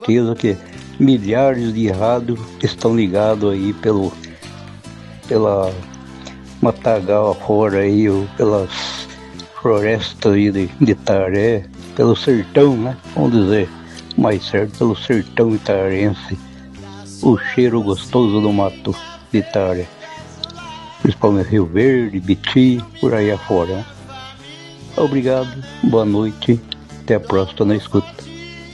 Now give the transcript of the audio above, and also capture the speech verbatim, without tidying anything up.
certeza que milhares de rádios estão ligados aí pelo, pela matagal afora aí, ou pelas florestas aí de, de Itaré, pelo sertão, né? Vamos dizer mais certo, pelo sertão itarense, o cheiro gostoso do mato de Itaré, principalmente Rio Verde, Biti, por aí afora, né? Obrigado, boa noite, até a próxima na escuta.